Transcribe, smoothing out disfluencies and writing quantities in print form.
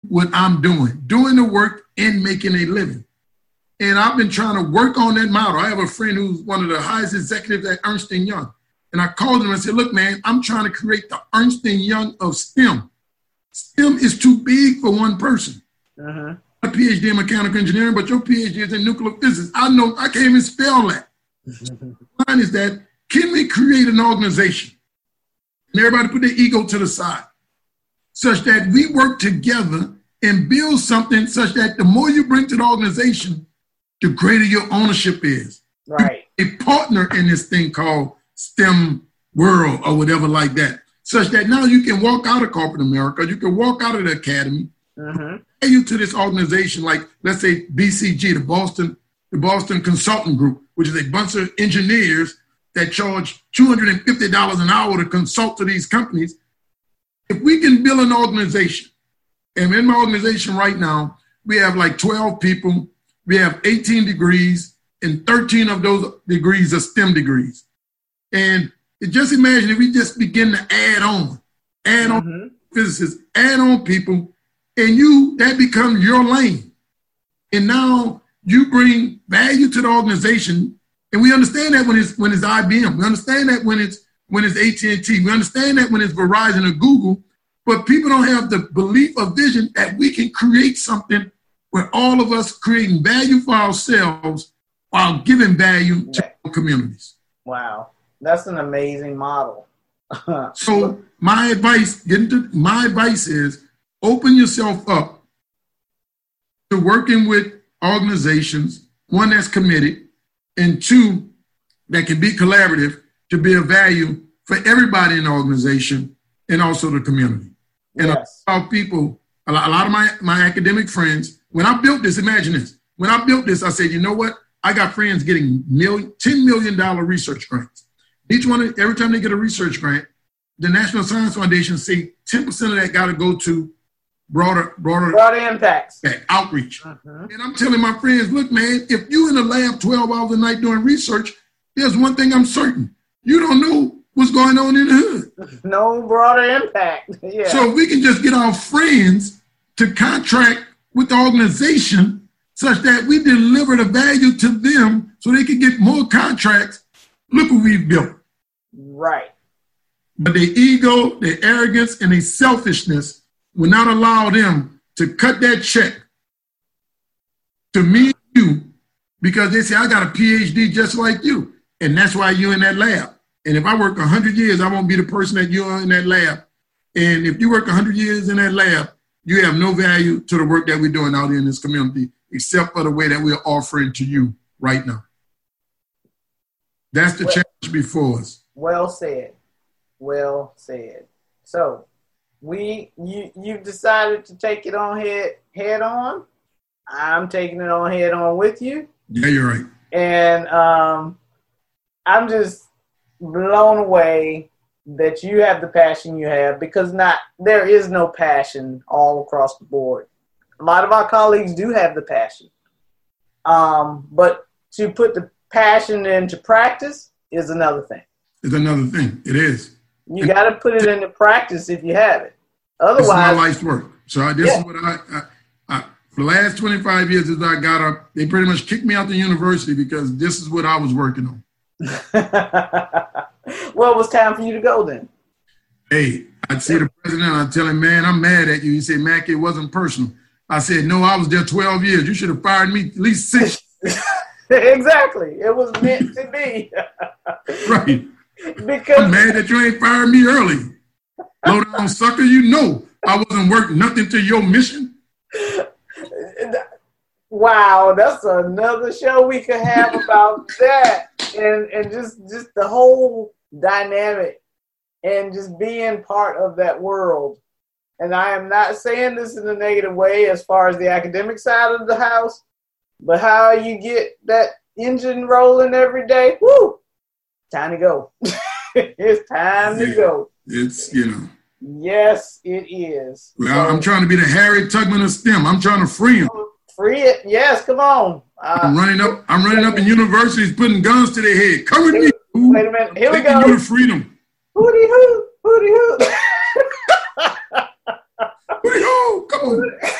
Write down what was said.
what I'm doing the work and making a living. And I've been trying to work on that model. I have a friend who's one of the highest executives at Ernst & Young. And I called him and said, look, man, I'm trying to create the Ernst & Young of STEM. STEM is too big for one person. A PhD in mechanical engineering, but your PhD is in nuclear physics. I know, I can't even spell that. So the line is that, can we create an organization and everybody put their ego to the side such that we work together and build something such that the more you bring to the organization, the greater your ownership is. Right. A partner in this thing called STEM world or whatever like that, such that now you can walk out of corporate America, you can walk out of the academy, you to this organization like, let's say, BCG, the Boston Consulting Group, which is a bunch of engineers that charge $250 an hour to consult to these companies. If we can build an organization, and in my organization right now, we have like 12 people, we have 18 degrees, and 13 of those degrees are STEM degrees. And just imagine if we just begin to add on physicists, add on people, and that becomes your lane. And now you bring value to the organization. And we understand that when it's IBM. We understand that when it's AT&T. We understand that when it's Verizon or Google. But people don't have the belief or vision that we can create something where all of us creating value for ourselves while giving value to our communities. Wow. That's an amazing model. So my advice is open yourself up to working with organizations, one that's committed, and two, that can be collaborative to be of value for everybody in the organization and also the community. And Yes. a lot of my academic friends, when I built this, imagine this. When I built this, I said, you know what? I got friends getting $10 million research grants. Every time they get a research grant, the National Science Foundation say 10% of that got to go to broader impacts, outreach. And I'm telling my friends, look, man, if you in the lab 12 hours a night doing research, there's one thing I'm certain. You don't know what's going on in the hood. No broader impact. Yeah. So if we can just get our friends to contract with the organization such that we deliver the value to them so they can get more contracts, look what we've built. Right. But their ego, their arrogance, and their selfishness will not allow them to cut that check to me and you because they say, I got a PhD just like you. And that's why you're in that lab. And if I work 100 years, I won't be the person that you are in that lab. And if you work 100 years in that lab, you have no value to the work that we're doing out here in this community, except for the way that we're offering to you right now. That's the challenge before us. Well said. Well said. So you've decided to take it on head on. I'm taking it on head on with you. Yeah, you're right. And I'm just blown away that you have the passion you have, because there is no passion all across the board. A lot of our colleagues do have the passion. But to put the passion into practice is another thing. It's another thing. It is. You got to put it into practice if you have it. Otherwise, this is my life's work. So this is what I for the last 25 years as I got up, they pretty much kicked me out the university because this is what I was working on. Well, it was time for you to go then. Hey, I'd see the president, I'd tell him, man, I'm mad at you. He said, Mac, it wasn't personal. I said, no, I was there 12 years. You should have fired me at least 6. Exactly. It was meant to be. Right. Because I'm mad that you ain't fired me early. Low down sucker, you know I wasn't worth nothing to your mission. Wow, that's another show we could have about that. And just the whole dynamic and just being part of that world. And I am not saying this in a negative way as far as the academic side of the house, but how you get that engine rolling every day, woo, time to go. It's time to go. It's, Yes, it is. Well, I'm trying to be the Harriet Tubman of STEM. I'm trying to free him. Free it. Yes, come on. I'm running up in universities, putting guns to their head. Come with me. Wait a minute. Here we go. You to freedom. Hooty hoo. Hooty hoo. Hooty hoo. Come on.